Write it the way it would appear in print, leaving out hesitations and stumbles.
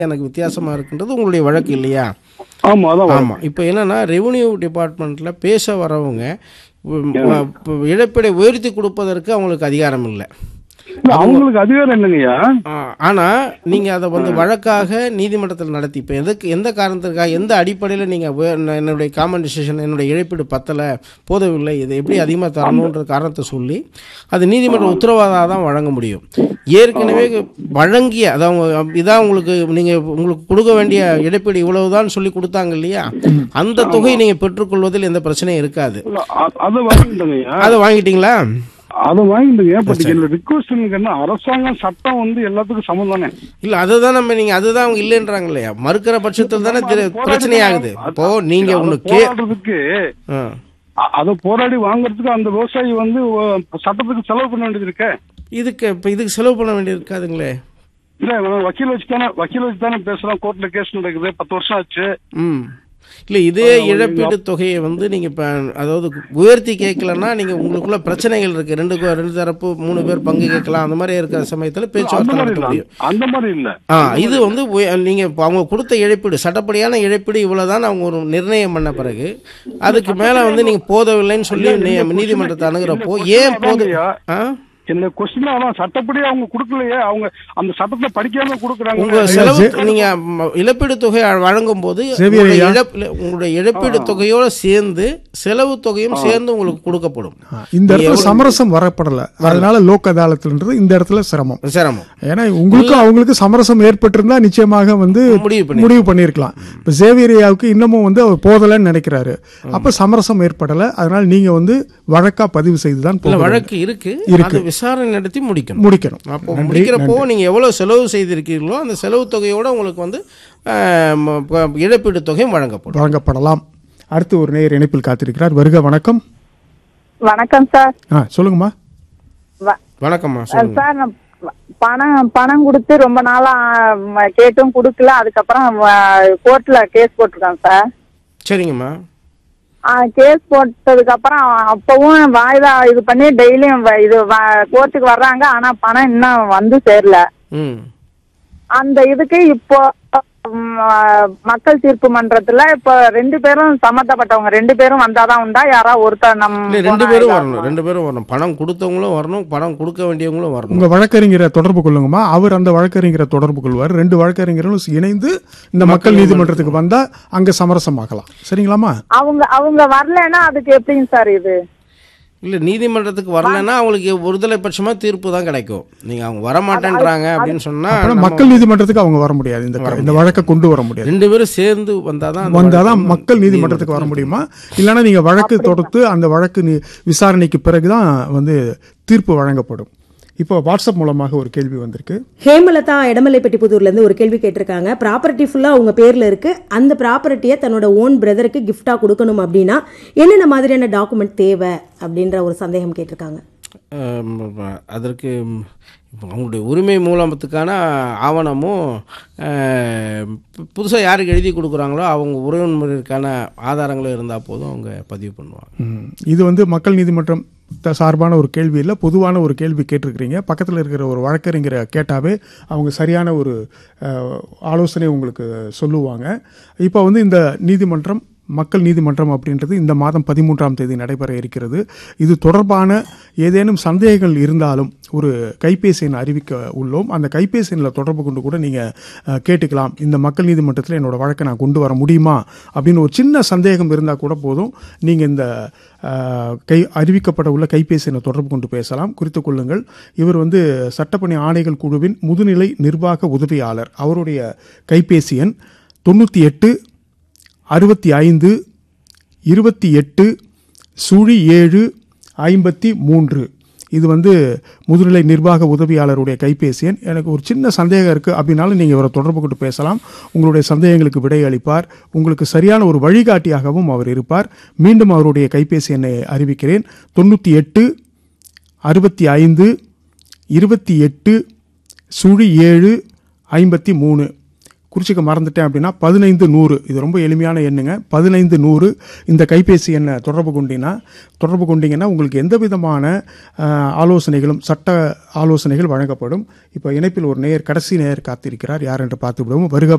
எனக்கு வித்தியாசமாக இருக்குன்றது உங்களுடைய வழக்கு இல்லையா? ஆமா, அதான் ஆமாம். இப்போ என்னென்னா ரெவென்யூ டிபார்ட்மெண்ட்டில் பேச வரவங்க இழப்பீடை உயர்த்தி கொடுப்பதற்கு அவங்களுக்கு அதிகாரம் இல்லை. அவங்களுக்கு அதிகாரம் இல்லைங்கய்யா. ஆனால் நீங்கள் அதை வழக்காக நீதிமன்றத்தில் நடத்தி இப்போ எந்த காரணத்திற்காக எந்த அடிப்படையில் நீங்கள் என்னுடைய காம்பன்சேஷன் என்னுடைய இழப்பீடு பத்தலை போதவில்லை இதை எப்படி அதிகமாக தரணுன்ற காரணத்தை சொல்லி அது நீதிமன்ற உத்தரவாதாக தான் வழங்க முடியும். ஏற்கனவே வழங்கிய அதாவது இதான் உங்களுக்கு கொடுக்க வேண்டிய இழப்பீடு இவ்வளவுதான் சொல்லி கொடுத்தாங்க இல்லையா, அந்த தொகையை நீங்கள் பெற்றுக்கொள்வதில் எந்த பிரச்சனையும் இருக்காது. அதை வாங்கிட்டீங்களா? அதை வாங்கிட்டுங்க. பட் என்னோட ரிக்வஸ்ட் என்ன, அரசாங்கம் சட்டம் எல்லாத்துக்கும் சமம் தானே. இல்ல அதுதான் நீங்க அதுதான் அவங்க இல்லைன்றாங்க இல்லையா, மறுக்கிற பட்சத்தில் தானே பிரச்சனை ஆகுது. இப்போ நீங்க போராடுறதுக்கு அதை போராடி வாங்குறதுக்கு அந்த விவசாயி சட்டத்துக்கு செலவு பண்ண வேண்டியது இருக்க. இதுக்கு செலவு பண்ண வேண்டியது இருக்காதுங்களே. இல்ல வக்கீல் வச்சு தானே பேசுறோம். கோர்ட்ல கேஸ் நடக்குது, 10 வருஷம் ஆச்சு. இல்லை இதே இழப்பீடு தொகையை நீங்கள் இப்போ அதாவது உயர்த்தி கேட்கலன்னா நீங்கள் உங்களுக்குள்ள பிரச்சனைகள் இருக்கு. ரெண்டு தரப்பு 3 பேர் பங்கு கேட்கலாம். அந்த மாதிரி இருக்கிற சமயத்தில் பேச்சுவார்த்தை நடத்த முடியும். அந்த மாதிரி இல்லை. இது நீங்கள் இப்போ அவங்க கொடுத்த இழப்பீடு சட்டப்படியான இழப்பீடு இவ்வளோதான் அவங்க ஒரு நிர்ணயம் பண்ண பிறகு அதுக்கு மேலே நீங்கள் போதவில்லைன்னு சொல்லி நீதிமன்றத்தை அணுகிறப்போ ஏன் என்னோட கொஸ்டின் அதான், சட்டப்படி அவங்க கொடுக்கலையே, அவங்க அந்த சட்டத்தை படிக்காம கொடுக்குறாங்க. உங்க செலவு நீங்க இழப்பீடு தொகை வழங்கும் போது உங்களுடைய இழப்பீடு தொகையோட சேர்ந்து செலவு தொகையும் சேர்ந்து உங்களுக்கு கொடுக்கப்படும். இந்த இடத்துல சமரசம் வரப்படல, அதனால லோக் அதாலத்ன்றது இந்த இடத்துல சிரமம். ஏன்னா உங்களுக்கும் அவங்களுக்கு சமரசம் ஏற்பட்டிருந்தா நிச்சயமாக முடிவு பண்ணிருக்கலாம். இப்ப சேவியரியாவுக்கு இன்னமும் அவர் போதலன்னு நினைக்கிறாரு. அப்ப சமரசம் ஏற்படல, அதனால நீங்க வழக்கா பதிவு செய்துதான் வழக்கு இருக்கு விசாரணை நடத்தி முடிக்கணும். அப்போ முடிக்கிறப்போ நீங்க எவ்வளவு செலவு செய்திருக்கீங்களோ அந்த செலவு தொகையோட உங்களுக்கு இழப்பீடு தொகையும் வழங்கப்படலாம். அடுத்து ஒரு நேயர் இணைப்பில் காத்திருக்கிறார். வருக. வணக்கம். வணக்கம் சார். சொல்லுங்கம்மா. வணக்கம்மா. சார் பணம் கொடுத்து ரொம்ப நாளா கேட்டும் கொடுக்கல, அதுக்கப்புறம் கோர்ட்ல கேஸ் போட்டிருக்காங்க சார். சரிங்கம்மா. கேஸ் போட்டதுக்கு அப்புறம் அப்பவும் வாய்தா இது பண்ணி டெய்லியும் இது கோர்ட்டுக்கு வர்றாங்க. ஆனா பணம் இன்னும் சேரல. அந்த இதுக்கு இப்போ மக்கள் தீர்ப்பு மன்றத்துல இப்ப 2 பேரும் சம்பந்தப்பட்டவங்க 2 பேரும் வந்தாதான் உண்டா, யாரா ஒருத்தர் ரெண்டு பேரும் வரணும். பணம் கொடுத்தவங்களும் வரணும், பணம் கொடுக்க வேண்டியவங்களும் வரணும். உங்க வழக்கறிஞரை தொடர்பு கொள்ளுங்கம்மா. அவர் அந்த வழக்கறிஞரை தொடர்பு கொள்வார். 2 வழக்கறிஞர்களும் இணைந்து இந்த மக்கள் நீதிமன்றத்துக்கு வந்தா அங்க சமரசமாகலாம். சரிங்களாமா? அவங்க வரலன்னா அதுக்கு எப்படிங்க சார் இது? இல்லை நீதிமன்றத்துக்கு வரலன்னா அவங்களுக்கு ஒருதலை பட்சமாக தீர்ப்பு தான் கிடைக்கும். நீங்கள் அவங்க வரமாட்டேன்றாங்க அப்படின்னு சொன்னால் மக்கள் நீதிமன்றத்துக்கு அவங்க வர முடியாது. இந்த வழக்கை கொண்டு வர முடியாது. 2 பேரும் சேர்ந்து வந்தாதான் மக்கள் நீதிமன்றத்துக்கு வர முடியுமா? இல்லைன்னா நீங்கள் வழக்கு தொடுத்து அந்த வழக்கு விசாரணைக்கு பிறகுதான் தீர்ப்பு வழங்கப்படும். இப்போ வாட்ஸ்அப் மூலமாக ஒரு கேள்வி வந்திருக்கு. ஹேமலதா எடமலைப்பட்டிபுதூர்லேருந்து ஒரு கேள்வி கேட்டிருக்காங்க. ப்ராப்பர்ட்டி ஃபுல்லாக அவங்க பேரில் இருக்குது. அந்த ப்ராப்பர்ட்டியை தன்னோட ஓன் பிரதருக்கு கிஃப்டாக கொடுக்கணும் அப்படின்னா என்னென்ன மாதிரியான டாக்குமெண்ட் தேவை அப்படின்ற ஒரு சந்தேகம் கேட்டிருக்காங்க. அதற்கு அவங்களுடைய உரிமை மூலத்துக்கான ஆவணமும் புதுசாக யாருக்கு எழுதி கொடுக்குறாங்களோ அவங்க உறவினருக்கான ஆதாரங்களும் இருந்தால் போதும் அவங்க பதிவு பண்ணுவாங்க. இது மக்கள் நீதிமன்றம் சார்பான ஒரு கேள்வி இல்லை, பொதுவான ஒரு கேள்வி கேட்டிருக்கிறீங்க. பக்கத்தில் இருக்கிற ஒரு வழக்கறிஞரை கேட்டாவே அவங்க சரியான ஒரு ஆலோசனை உங்களுக்கு சொல்லுவாங்க. இப்போ இந்த நீதிமன்றம் மக்கள் நீதிமன்றம் அப்படின்றது இந்த மாதம் 13ஆம் தேதி நடைபெற இருக்கிறது. இது தொடர்பான ஏதேனும் சந்தேகங்கள் இருந்தாலும் ஒரு கைபேசி எண் அறிவிக்க உள்ளோம். அந்த கைபேசி எண்ணில் தொடர்பு கொண்டு கூட நீங்கள் கேட்டுக்கலாம். இந்த மக்கள் நீதிமன்றத்தில் என்னோட வழக்கை நான் கொண்டு வர முடியுமா அப்படின்னு ஒரு சின்ன சந்தேகம் இருந்தால் கூட போதும். நீங்கள் இந்த அறிவிக்கப்பட உள்ள கைபேசி எண்ணை தொடர்பு கொண்டு பேசலாம். குறித்துக் கொள்ளுங்கள். இவர் சட்டப்பணி ஆணைகள் குழுவின் முதுநிலை நிர்வாக உதவியாளர். அவருடைய கைபேசி எண் 98 65 28 07 53. இது முதுநிலை நிர்வாக உதவியாளருடைய கைபேசி எண். எனக்கு ஒரு சின்ன சந்தேகம் இருக்குது அப்படின்னாலும் நீங்கள் இவரை தொடர்பு கொண்டு பேசலாம். உங்களுடைய சந்தேகங்களுக்கு விடை அளிப்பார். உங்களுக்கு சரியான ஒரு வழிகாட்டியாகவும் அவர் இருப்பார். மீண்டும் அவருடைய கைபேசி எண்ணை அறிவிக்கிறேன். 98 65 28 07 53. குறிச்சிக்க மறந்துட்டேன் அப்படின்னா 15-100, இது ரொம்ப எளிமையான எண்ணுங்க. 15-100 இந்த கைபேசி எண்ணை தொடர்பு கொண்டீங்கன்னா உங்களுக்கு எந்த விதமான ஆலோசனைகளும், சட்ட ஆலோசனைகள் வழங்கப்படும். இப்போ இணைப்பில் ஒரு கடைசி நேயர் காத்திருக்கிறார். யார் என்று பார்த்து விடுவோம். வருக.